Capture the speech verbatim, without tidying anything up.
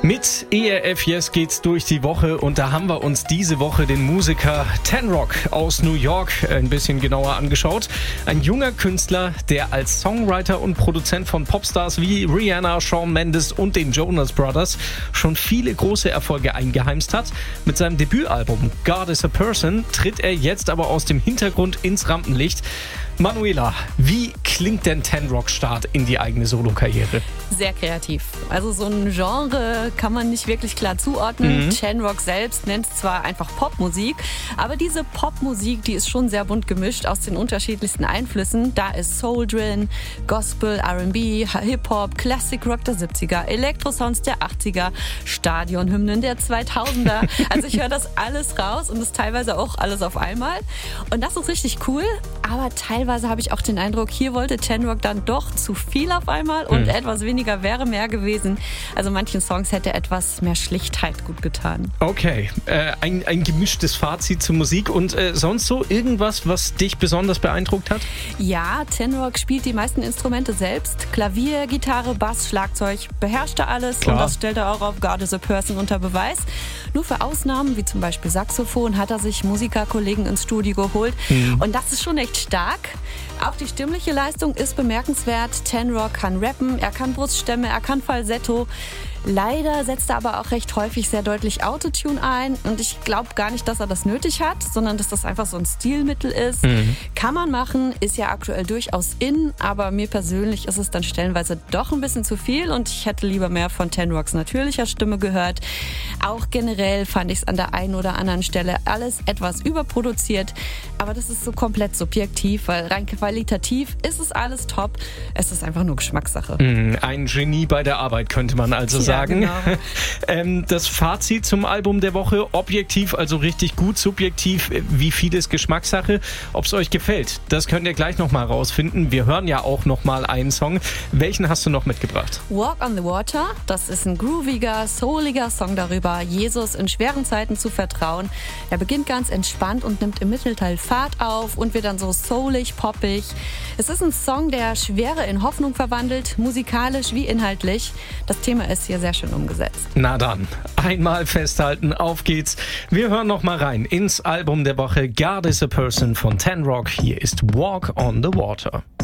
Mit E R F Yes geht's durch die Woche und da haben wir uns diese Woche den Musiker Tenrock aus New York ein bisschen genauer angeschaut. Ein junger Künstler, der als Songwriter und Produzent von Popstars wie Rihanna, Shawn Mendes und den Jonas Brothers schon viele große Erfolge eingeheimst hat. Mit seinem Debütalbum God is a Person tritt er jetzt aber aus dem Hintergrund ins Rampenlicht. Manuela, wie klingt denn Tenrock-Start in die eigene Solokarriere? Sehr kreativ. Also so ein Genre kann man nicht wirklich klar zuordnen. Mhm. Tenrock selbst nennt es zwar einfach Popmusik, aber diese Popmusik, die ist schon sehr bunt gemischt aus den unterschiedlichsten Einflüssen. Da ist Soul drin, Gospel, R and B, Hip-Hop, Classic Rock der siebziger, Elektrosounds der achtziger, Stadionhymnen der zweitausender. Also ich höre das alles raus und das teilweise auch alles auf einmal. Und das ist richtig cool, aber teilweise Teilweise habe ich auch den Eindruck, hier wollte Tenrock dann doch zu viel auf einmal und mhm. etwas weniger wäre mehr gewesen. Also manchen Songs hätte etwas mehr Schlichtheit gut getan. Okay, äh, ein, ein gemischtes Fazit zur Musik und äh, sonst so irgendwas, was dich besonders beeindruckt hat? Ja, Tenrock spielt die meisten Instrumente selbst. Klavier, Gitarre, Bass, Schlagzeug, beherrscht er alles. Klar. Und das stellt er auch auf God is a Person unter Beweis. Nur für Ausnahmen, wie zum Beispiel Saxophon, hat er sich Musikerkollegen ins Studio geholt. Mhm. Und das ist schon echt stark. Auch die stimmliche Leistung ist bemerkenswert. Tenrock kann rappen, er kann Bruststämme, er kann Falsetto. Leider setzt er aber auch recht häufig sehr deutlich Autotune ein und ich glaube gar nicht, dass er das nötig hat, sondern dass das einfach so ein Stilmittel ist. Mhm. Kann man machen, ist ja aktuell durchaus in, aber mir persönlich ist es dann stellenweise doch ein bisschen zu viel und ich hätte lieber mehr von Tenrocks natürlicher Stimme gehört. Auch generell fand ich es an der einen oder anderen Stelle alles etwas überproduziert, aber das ist so komplett subjektiv, weil rein qualitativ ist es alles top. Es ist einfach nur Geschmackssache. Mhm, ein Genie bei der Arbeit, könnte man also sagen. Sagen. Ja, genau. ähm, das Fazit zum Album der Woche, objektiv, also richtig gut, subjektiv, wie viel ist Geschmackssache. Ob es euch gefällt, das könnt ihr gleich nochmal rausfinden. Wir hören ja auch nochmal einen Song. Welchen hast du noch mitgebracht? Walk on the Water, das ist ein grooviger, souliger Song darüber, Jesus in schweren Zeiten zu vertrauen. Er beginnt ganz entspannt und nimmt im Mittelteil Fahrt auf und wird dann so soulig, poppig. Es ist ein Song, der Schwere in Hoffnung verwandelt, musikalisch wie inhaltlich. Das Thema ist hier sehr schön umgesetzt. Na dann, einmal festhalten, auf geht's. Wir hören noch mal rein ins Album der Woche God is a Person von Tenrock. Hier ist Walk on the Water.